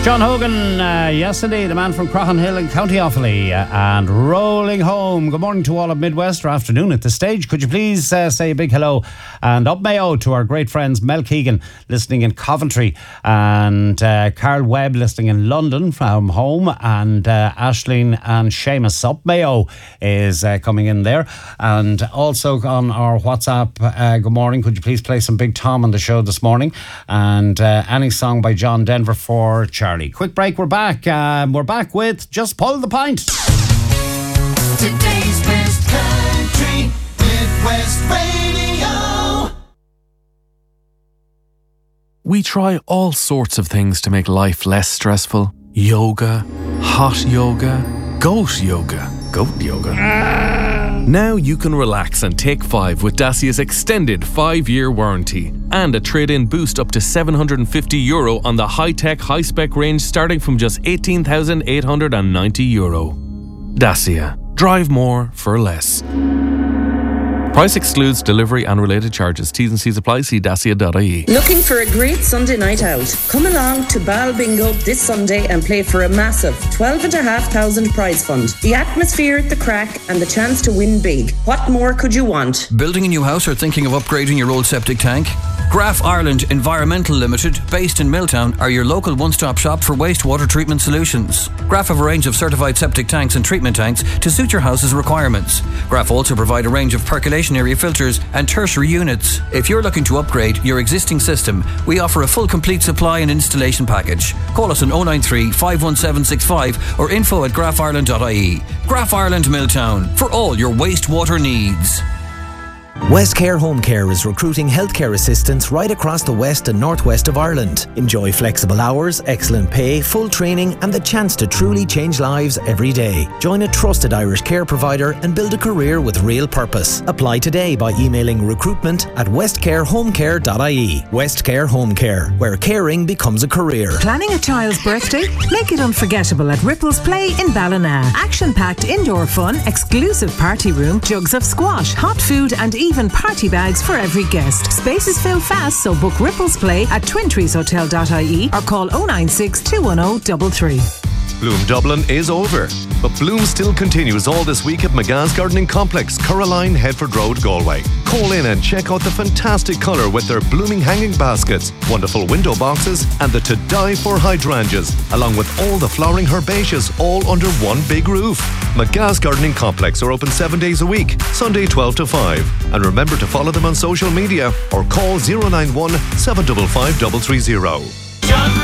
John Hogan, yes indeed, the man from Croghanhill in County Offaly, and rolling home. Good morning to all of Midwest, or afternoon at this stage. Could you please say a big hello and up Mayo to our great friends Mel Keegan listening in Coventry, and Carl Webb listening in London from home, and Aisling and Seamus up Mayo is coming in there. And also on our WhatsApp, good morning, could you please play some Big Tom on the show this morning, and any song by John Denver for Charlie. Quick break, we're back. We're back with Just Pull the Pint. Today's best country, Midwest Radio. We try all sorts of things to make life less stressful. Yoga, hot yoga, goat yoga. Now you can relax and take 5 with Dacia's extended 5-year warranty and a trade-in boost up to €750 on the high-tech, high-spec range starting from just €18,890. Dacia. Drive more for less. Price excludes delivery and related charges. T's and C's apply. See dacia.ie. Looking for a great Sunday night out? Come along to Bal Bingo this Sunday and play for a massive $12,500 prize fund. The atmosphere, the crack and the chance to win big. What more could you want? Building a new house or thinking of upgrading your old septic tank? Graf Ireland Environmental Limited, based in Milltown, are your local one-stop shop for wastewater treatment solutions. Graf have a range of certified septic tanks and treatment tanks to suit your house's requirements. Graf also provide a range of percolation area filters and tertiary units. If you're looking to upgrade your existing system, we offer a full complete supply and installation package. Call us on 093 51765 or info@grafireland.ie. Graf Ireland Milltown, for all your wastewater needs. Westcare Home Care is recruiting healthcare assistants right across the west and northwest of Ireland. Enjoy flexible hours, excellent pay, full training and the chance to truly change lives every day. Join a trusted Irish care provider and build a career with real purpose. Apply today by emailing recruitment@westcarehomecare.ie. Westcare Home Care, where caring becomes a career. Planning a child's birthday? Make it unforgettable at Ripples Play in Ballina. Action-packed indoor fun, exclusive party room, jugs of squash, hot food and even party bags for every guest. Spaces fill fast, so book Ripples Play at twintreeshotel.ie or call 096 210 33. Bloom Dublin is over, but Bloom still continues all this week at McGa's Gardening Complex, Coraline, Headford Road, Galway. Call in and check out the fantastic colour with their blooming hanging baskets, wonderful window boxes and the to die for hydrangeas, along with all the flowering herbaceous all under one big roof. McGa's Gardening Complex are open 7 days a week, Sunday 12 to 5. And remember to follow them on social media or call 091 755 330.